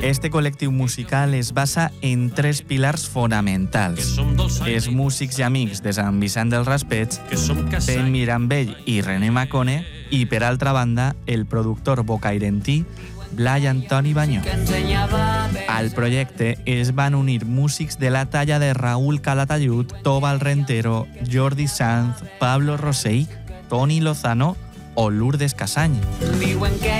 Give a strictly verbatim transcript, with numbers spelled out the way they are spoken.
Este col·lectiu musical es basa en tres pilars fonamentals. Els músics i amics de Sant Vicent del Raspeig, Ben Mirambell i René Macone, i, per altra banda, el productor bocairentí Blai Antoni Banyó. Al projecte es van unir músics de la talla de Raúl Calatayud, Tobal Rentero, Jordi Sanz, Pablo Rosell, Toni Lozano o Lourdes Casany.